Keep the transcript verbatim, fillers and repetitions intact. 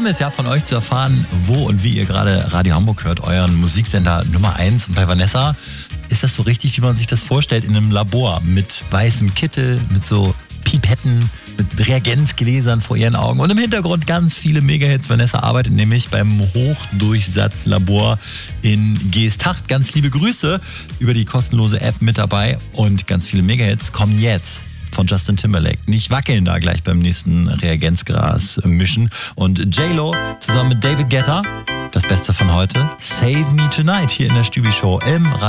lieben es ja, von euch zu erfahren, wo und wie ihr gerade Radio Hamburg hört, euren Musiksender Nummer eins. Und bei Vanessa ist das so richtig, wie man sich das vorstellt, in einem Labor mit weißem Kittel, mit so Pipetten, mit Reagenzgläsern vor ihren Augen und im Hintergrund ganz viele Megahits. Vanessa arbeitet nämlich beim Hochdurchsatzlabor in Geesthacht. Ganz liebe Grüße über die kostenlose App mit dabei und ganz viele Megahits kommen jetzt von Justin Timberlake. Nicht wackeln da gleich beim nächsten Reagenzgras mischen. Und J-Lo zusammen mit David Guetta, das Beste von heute, Save Me Tonight hier in der Stübi Show im Radio.